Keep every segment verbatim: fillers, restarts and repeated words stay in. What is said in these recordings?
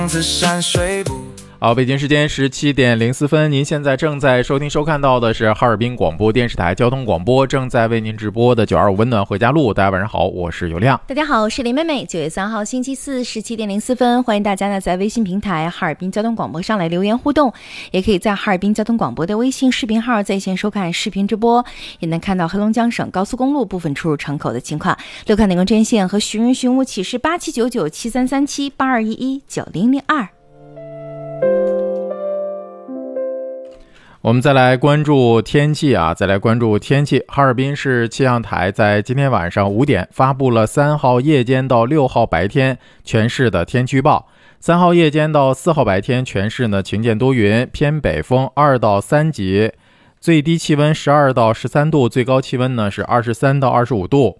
好，北京时间十七点零四分，您现在正在收听收看到的是哈尔滨广播电视台交通广播正在为您直播的九二五温暖回家路。大家晚上好，我是尤亮。 大家好，我是林妹妹。九月三号星期四十七点零四分，欢迎大家呢在微信平台哈尔滨交通广播上来留言互动，也可以在哈尔滨交通广播的微信视频号在线收看视频直播，也能看到黑龙江省高速公路部分出入城口的情况。六看内容专线和寻人寻物启事八七九九七三三七八二一一九零零二。 我们再来关注天气啊，再来关注天气。哈尔滨市气象台在今天晚上五点发布了三号夜间到六号白天全市的天气预报。三号夜间到四号白天全市呢晴间多云，偏北风二到三级，最低气温十二到十三度，最高气温呢是二十三到二十五度。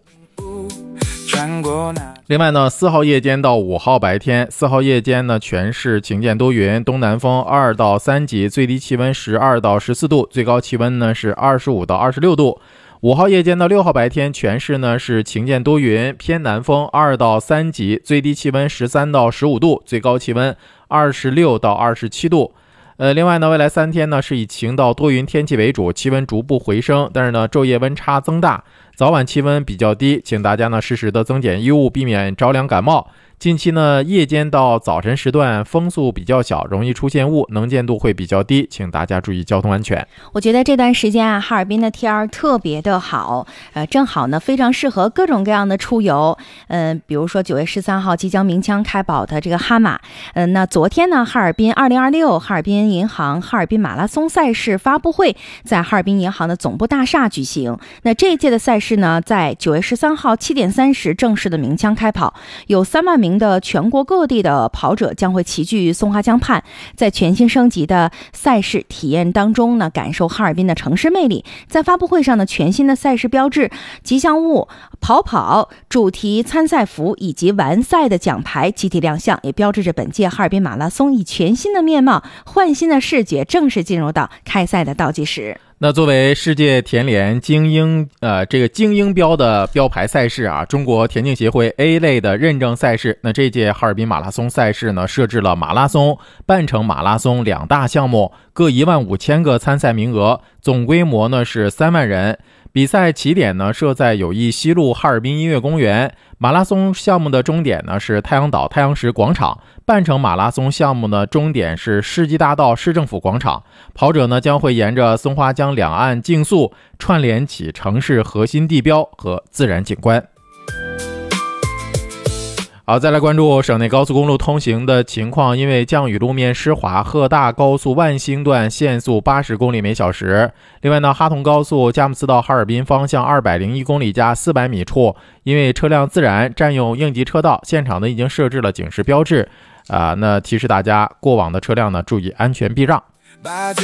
另外呢，四号夜间到五号白天，四号夜间呢全市晴间多云，东南风二到三级，最低气温十二到十四度，最高气温呢是二十五到二十六度。五号夜间到六号白天，全市呢是晴间多云，偏南风二到三级，最低气温十三到十五度，最高气温二十六到二十七度。呃，另外呢，未来三天呢是以晴到多云天气为主，气温逐步回升，但是呢，昼夜温差增大，早晚气温比较低，请大家呢适时的增减衣物，避免着凉感冒。近期呢，夜间到早晨时段风速比较小，容易出现雾，能见度会比较低，请大家注意交通安全。 我觉得这段时间啊，哈尔滨的天儿特别的好，呃，正好呢，非常适合各种各样的出游。嗯、呃，比如说九月十三号即将鸣枪开跑的这个哈马，嗯、呃，那昨天呢，哈尔滨二零二六哈尔滨银行哈尔滨马拉松赛事发布会在哈尔滨银行的总部大厦举行。那这一届的赛事呢，在九月十三号七点三十正式的鸣枪开跑，有三万名的全国各地的跑者将会齐聚松花江畔，在全新升级的赛事体验当中呢，感受哈尔滨的城市魅力。在发布会上呢，全新的赛事标志、吉祥物、跑跑主题参赛服以及完赛的奖牌集体亮相，也标志着本届哈尔滨马拉松以全新的面貌、焕新的视觉正式进入到开赛的倒计时。 那作为世界田联精英呃这个精英标的标牌赛事啊，中国田径协会 A 类的认证赛事，那这届哈尔滨马拉松赛事呢，设置了马拉松、半程马拉松两大项目，各一万五千个参赛名额，总规模呢是三万人。比赛起点呢设在友谊西路哈尔滨音乐公园，马拉松项目的终点呢是太阳岛太阳石广场，半程马拉松项目呢终点是世纪大道市政府广场。跑者呢将会沿着松花江两岸竞速，串联起城市核心地标和自然景观。好，再来关注省内高速公路通行的情况。因为降雨路面湿滑，鹤大高速万兴段限速八十公里每小时。另外呢，哈通高速佳木斯到哈尔滨方向二百零一公里加四百米处，因为车辆自燃占用应急车道，现场呢已经设置了警示标志，啊、呃，那提示大家过往的车辆呢注意安全避让。